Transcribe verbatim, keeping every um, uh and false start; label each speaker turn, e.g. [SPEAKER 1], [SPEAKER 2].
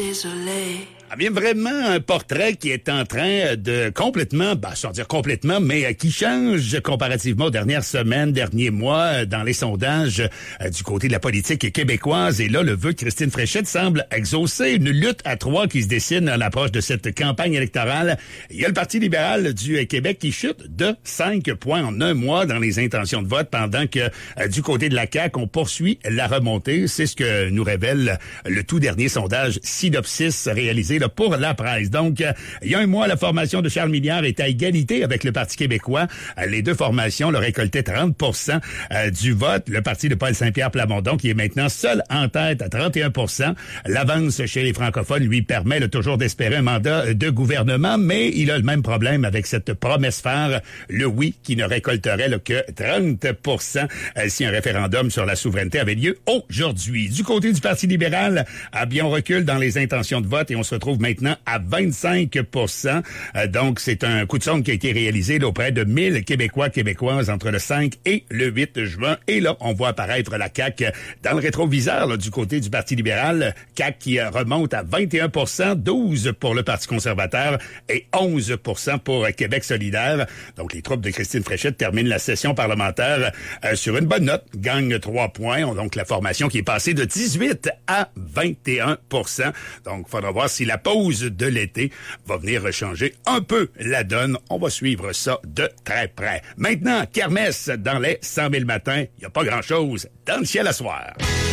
[SPEAKER 1] désolé.
[SPEAKER 2] Ah bien, vraiment un portrait qui est en train de complètement, bah, sans dire complètement, mais qui change comparativement aux dernières semaines, derniers mois, dans les sondages euh, du côté de la politique québécoise. Et là, le vœu de Christine Fréchette semble exaucer une lutte à trois qui se dessine à l'approche de cette campagne électorale. Il y a le Parti libéral du Québec qui chute de cinq points en un mois dans les intentions de vote, pendant que euh, du côté de la C A Q, on poursuit la remontée. C'est ce que nous révèle le tout dernier sondage Synopsis réalisé là, pour la presse. Donc, euh, il y a un mois, la formation de Charles Milliard est à égalité avec le Parti québécois. Euh, les deux formations le récoltaient trente pour cent euh, du vote. Le Parti de Paul Saint-Pierre Plamondon, qui est maintenant seul en tête à trente et un pour cent. L'avance chez les francophones lui permet là, toujours d'espérer un mandat de gouvernement, mais il a le même problème avec cette promesse phare, le oui, qui ne récolterait là, que trente pour cent euh, si un référendum sur la souveraineté avait lieu aujourd'hui. Du côté du Parti libéral, eh bien, on recule dans les intentions de vote et on se retrouve maintenant à vingt-cinq pour cent. Euh, donc, c'est un coup de sonde qui a été réalisé là, auprès de mille Québécois, Québécoises entre le cinq et le huit juin. Et là, on voit apparaître la C A Q dans le rétroviseur là, du côté du Parti libéral. C A Q qui remonte à vingt et un pour cent, douze pour le Parti conservateur et onze pour cent pour Québec solidaire. Donc, les troupes de Christine Fréchette terminent la session parlementaire euh, sur une bonne note, gagnent trois points. Donc, la formation qui est passée de dix-huit à vingt et un pour cent. Donc, il faudra voir si la pause de l'été va venir changer un peu la donne. On va suivre ça de très près. Maintenant, kermesse dans les cent mille matins. Il n'y a pas grand-chose dans le ciel à soir.